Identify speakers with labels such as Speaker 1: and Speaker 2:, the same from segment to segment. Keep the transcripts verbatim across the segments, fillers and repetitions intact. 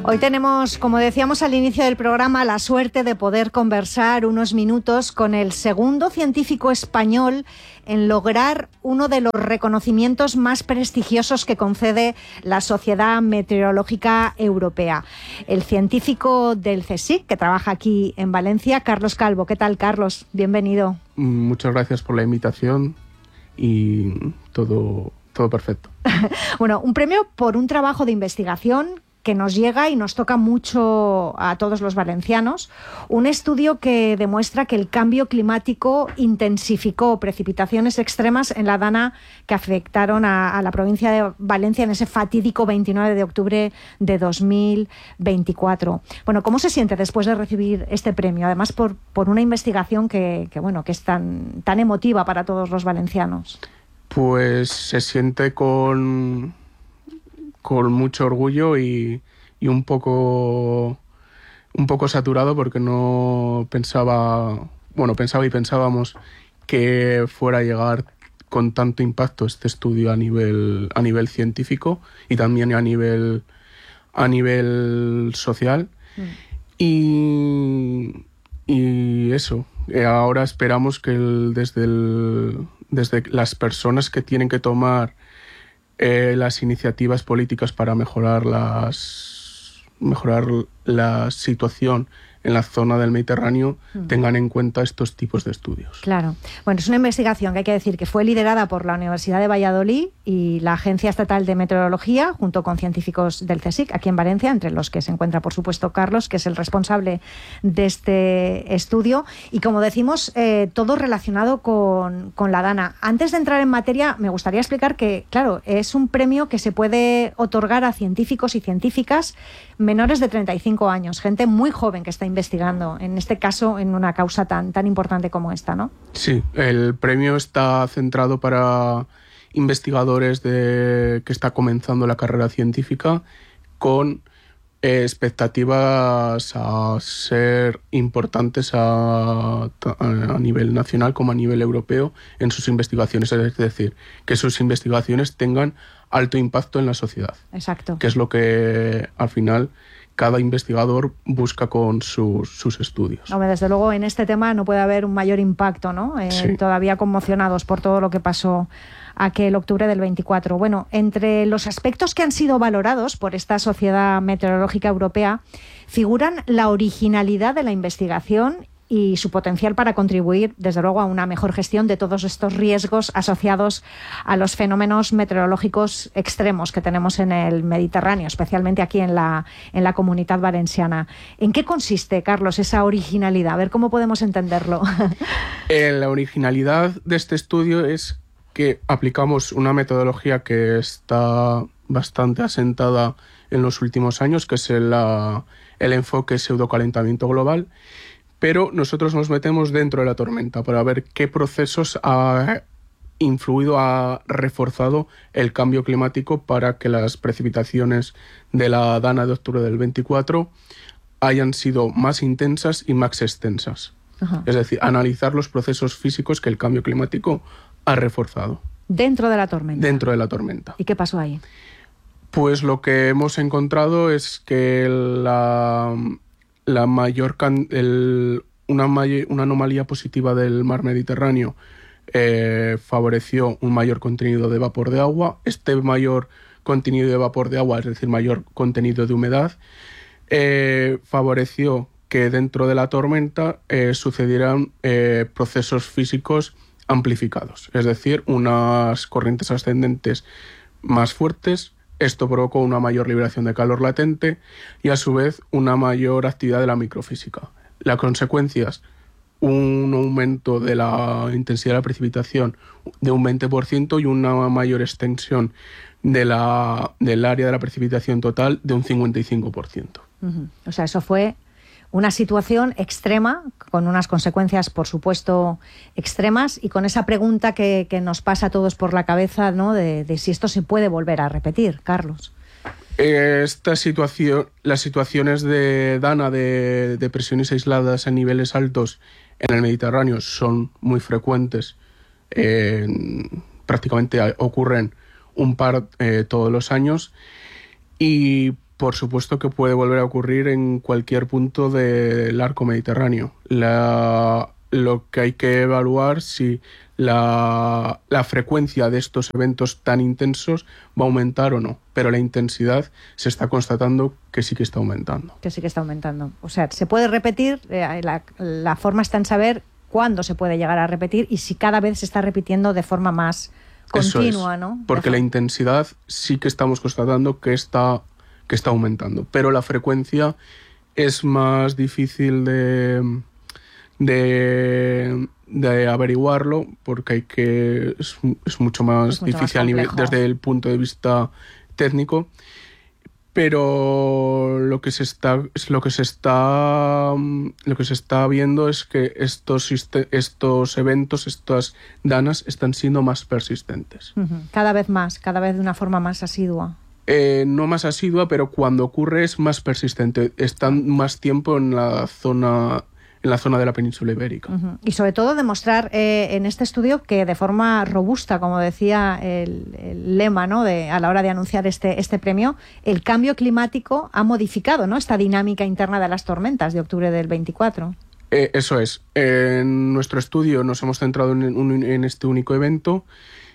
Speaker 1: Hoy tenemos, como decíamos al inicio del programa, la suerte de poder conversar unos minutos con el segundo científico español en lograr uno de los reconocimientos más prestigiosos que concede la Sociedad Meteorológica Europea. El científico del CSIC, que trabaja aquí en Valencia, Carlos Calvo. ¿Qué tal, Carlos? Bienvenido.
Speaker 2: Muchas gracias por la invitación y todo, todo perfecto.
Speaker 1: Bueno, un premio por un trabajo de investigación que nos llega y nos toca mucho a todos los valencianos. Un estudio que demuestra que el cambio climático intensificó precipitaciones extremas en la Dana que afectaron a, a la provincia de Valencia en ese fatídico veintinueve de octubre de dos mil veinticuatro. Bueno, ¿cómo se siente después de recibir este premio? Además, por, por una investigación que, que, bueno, que es tan, tan emotiva para todos los valencianos.
Speaker 2: Pues se siente con... con mucho orgullo y, y un poco un poco saturado porque no pensaba, bueno, pensaba y pensábamos que fuera a llegar con tanto impacto este estudio a nivel a nivel científico y también a nivel a nivel social. Mm. y y eso, ahora esperamos que el, desde el, desde las personas que tienen que tomar Eh, las iniciativas políticas para mejorar las mejorar la situación en la zona del Mediterráneo mm. tengan en cuenta estos tipos de estudios.
Speaker 1: Claro. Bueno, es una investigación que hay que decir que fue liderada por la Universidad de Valladolid y la Agencia Estatal de Meteorología, junto con científicos del CSIC, aquí en Valencia, entre los que se encuentra, por supuesto, Carlos, que es el responsable de este estudio. Y como decimos, eh, todo relacionado con, con la Dana. Antes de entrar en materia, me gustaría explicar que, claro, es un premio que se puede otorgar a científicos y científicas menores de treinta y cinco años, gente muy joven que está investigando, en este caso, en una causa tan, tan importante como esta, ¿no?
Speaker 2: Sí, el premio está centrado para investigadores de, que está comenzando la carrera científica con eh, expectativas a ser importantes a, a nivel nacional como a nivel europeo en sus investigaciones, es decir, que sus investigaciones tengan alto impacto en la sociedad.
Speaker 1: Exacto.
Speaker 2: Que es lo que al final cada investigador busca con sus, sus estudios.
Speaker 1: Hombre, desde luego en este tema no puede haber un mayor impacto, ¿no? Eh,
Speaker 2: sí.
Speaker 1: Todavía conmocionados por todo lo que pasó aquel octubre del veinticuatro. Bueno, entre los aspectos que han sido valorados por esta Sociedad Meteorológica Europea figuran la originalidad de la investigación y su potencial para contribuir, desde luego, a una mejor gestión de todos estos riesgos asociados a los fenómenos meteorológicos extremos que tenemos en el Mediterráneo, especialmente aquí en la, en la Comunitat Valenciana. ¿En qué consiste, Carlos, esa originalidad? A ver cómo podemos entenderlo.
Speaker 2: Eh, la originalidad de este estudio es que aplicamos una metodología que está bastante asentada en los últimos años, que es el, la, el enfoque pseudocalentamiento global, pero nosotros nos metemos dentro de la tormenta para ver qué procesos ha influido, ha reforzado el cambio climático para que las precipitaciones de la Dana de octubre del veinticuatro hayan sido más intensas y más extensas. Ajá. Es decir, analizar los procesos físicos que el cambio climático ha reforzado.
Speaker 1: Dentro de la tormenta.
Speaker 2: Dentro de la tormenta.
Speaker 1: ¿Y qué pasó ahí?
Speaker 2: Pues lo que hemos encontrado es que la... La mayor can- el, una, may- una anomalía positiva del mar Mediterráneo eh, favoreció un mayor contenido de vapor de agua. Este mayor contenido de vapor de agua, es decir, mayor contenido de humedad, eh, favoreció que dentro de la tormenta eh, sucedieran eh, procesos físicos amplificados, es decir, unas corrientes ascendentes más fuertes. Esto provocó una mayor liberación de calor latente y, a su vez, una mayor actividad de la microfísica. Las consecuencias, un aumento de la intensidad de la precipitación de un veinte por ciento y una mayor extensión de la, del área de la precipitación total de un cincuenta y cinco por ciento.
Speaker 1: Uh-huh. O sea, eso fue una situación extrema, con unas consecuencias, por supuesto, extremas, y con esa pregunta que, que nos pasa a todos por la cabeza, ¿no?, de, de si esto se puede volver a repetir, Carlos.
Speaker 2: Esta situación, las situaciones de Dana, de, de presiones aisladas a niveles altos en el Mediterráneo, son muy frecuentes. Eh, prácticamente ocurren un par eh, todos los años. Y por supuesto que puede volver a ocurrir en cualquier punto del arco mediterráneo. La, lo que hay que evaluar si la, la frecuencia de estos eventos tan intensos va a aumentar o no. Pero la intensidad se está constatando que sí que está aumentando.
Speaker 1: Que sí que está aumentando. O sea, se puede repetir, eh, la, la forma está en saber cuándo se puede llegar a repetir y si cada vez se está repitiendo de forma más continua,
Speaker 2: es,
Speaker 1: ¿no?
Speaker 2: Porque la intensidad sí que estamos constatando que está, que está aumentando, pero la frecuencia es más difícil de, de, de averiguarlo porque hay que es, es mucho más es mucho difícil más a nivel, desde el punto de vista técnico. Pero lo que se está lo que se está lo que se está viendo es que estos estos eventos, estas danas están siendo más persistentes.
Speaker 1: Uh-huh. Cada vez más, cada vez de una forma más asidua.
Speaker 2: Eh, no más asidua, pero cuando ocurre es más persistente. Están más tiempo en la zona en la zona de la península ibérica.
Speaker 1: Uh-huh. Y sobre todo demostrar eh, en este estudio que de forma robusta, como decía el, el lema, ¿no?, de, a la hora de anunciar este, este premio, el cambio climático ha modificado, ¿no?, esta dinámica interna de las tormentas de octubre del veinticuatro.
Speaker 2: Eh, eso es. En nuestro estudio nos hemos centrado en, un, en este único evento,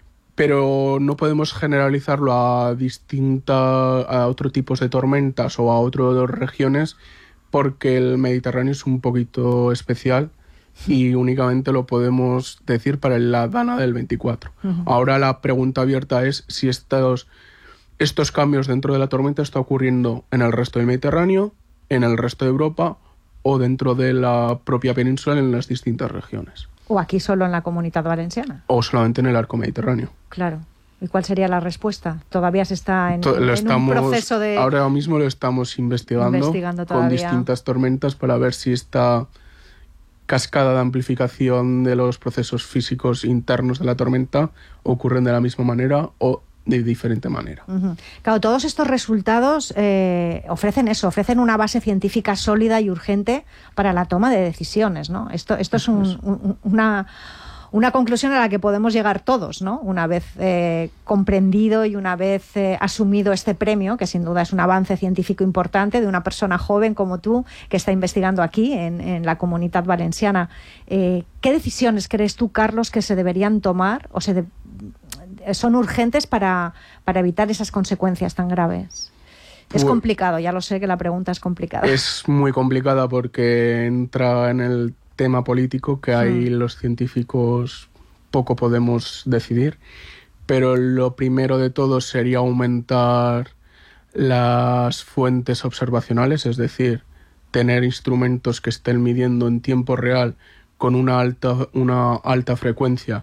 Speaker 2: pero no podemos generalizarlo a distintas, a otros tipos de tormentas o a otras regiones, porque el Mediterráneo es un poquito especial y únicamente lo podemos decir para la dana del veinticuatro. Uh-huh. Ahora la pregunta abierta es si estos, estos cambios dentro de la tormenta están ocurriendo en el resto del Mediterráneo, en el resto de Europa o dentro de la propia península en las distintas regiones.
Speaker 1: O aquí solo en la Comunidad Valenciana.
Speaker 2: O solamente en el arco mediterráneo.
Speaker 1: Claro. ¿Y cuál sería la respuesta? Todavía se está en,
Speaker 2: en estamos,
Speaker 1: un proceso de...
Speaker 2: Ahora mismo lo estamos investigando, investigando con distintas tormentas para ver si esta cascada de amplificación de los procesos físicos internos de la tormenta ocurren de la misma manera o de diferente manera.
Speaker 1: Uh-huh. Claro, todos estos resultados eh, ofrecen eso, ofrecen una base científica sólida y urgente para la toma de decisiones, ¿no? Esto, esto es un, un, una... Una conclusión a la que podemos llegar todos, ¿no? Una vez eh, comprendido y una vez eh, asumido este premio, que sin duda es un avance científico importante de una persona joven como tú, que está investigando aquí en, en la Comunidad Valenciana. Eh, ¿Qué decisiones crees tú, Carlos, que se deberían tomar o se de, son urgentes para, para evitar esas consecuencias tan graves? Es bueno, complicado, ya lo sé que la pregunta es complicada.
Speaker 2: Es muy complicada porque entra en el tema político que hay sí. Los científicos poco podemos decidir, pero lo primero de todo sería aumentar las fuentes observacionales, es decir, tener instrumentos que estén midiendo en tiempo real con una alta, una alta frecuencia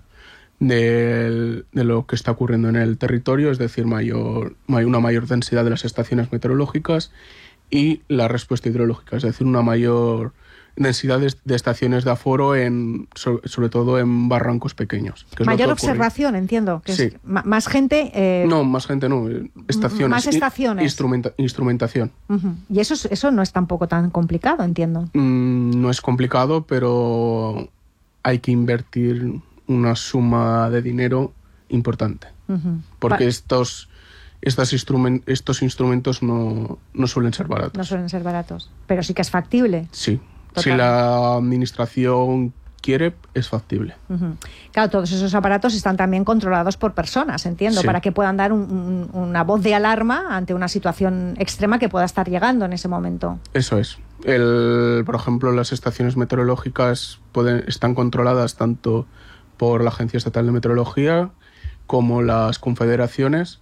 Speaker 2: de, de lo que está ocurriendo en el territorio, es decir, mayor, una mayor densidad de las estaciones meteorológicas y la respuesta hidrológica, es decir, una mayor densidad de, de estaciones de aforo, en, sobre, sobre todo en barrancos pequeños. Que es
Speaker 1: mayor observación, entiendo. Que
Speaker 2: sí.
Speaker 1: es más gente... Eh...
Speaker 2: No, más gente no. Estaciones.
Speaker 1: Más estaciones.
Speaker 2: Instrumenta, instrumentación.
Speaker 1: Uh-huh. Y eso, eso no es tampoco tan complicado, entiendo.
Speaker 2: Mm, no es complicado, pero hay que invertir una suma de dinero importante. Uh-huh. Porque pa- estos... Estos, instrument, estos instrumentos no, no suelen ser baratos.
Speaker 1: No suelen ser baratos, pero sí que es factible.
Speaker 2: Sí, total. Si la administración quiere, es factible.
Speaker 1: Uh-huh. Claro, todos esos aparatos están también controlados por personas, entiendo, sí. Para que puedan dar un, un, una voz de alarma ante una situación extrema que pueda estar llegando en ese momento.
Speaker 2: Eso es. El, por ejemplo, las estaciones meteorológicas pueden, están controladas tanto por la Agencia Estatal de Meteorología como las confederaciones.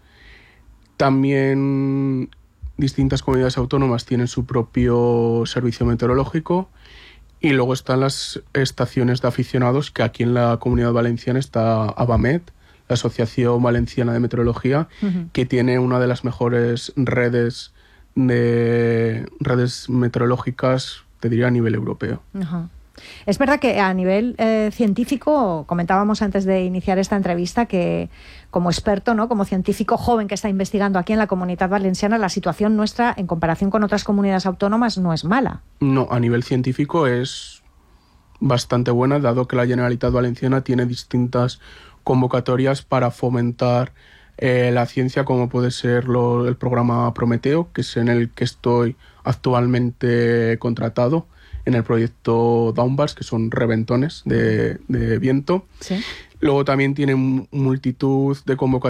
Speaker 2: También distintas comunidades autónomas tienen su propio servicio meteorológico y luego están las estaciones de aficionados, que aquí en la Comunidad Valenciana está ABAMET, la Asociación Valenciana de Meteorología, uh-huh. que tiene una de las mejores redes de redes meteorológicas, te diría, a nivel europeo.
Speaker 1: Uh-huh. Es verdad que a nivel eh, científico, comentábamos antes de iniciar esta entrevista que como experto, ¿no?, como científico joven que está investigando aquí en la Comunidad Valenciana, la situación nuestra en comparación con otras comunidades autónomas no es mala.
Speaker 2: No, a nivel científico es bastante buena, dado que la Generalitat Valenciana tiene distintas convocatorias para fomentar eh, la ciencia, como puede ser lo, el programa Prometeo, que es en el que estoy actualmente contratado, en el proyecto Downburst, que son reventones de, de viento.
Speaker 1: Sí.
Speaker 2: Luego también tienen multitud de convocatorias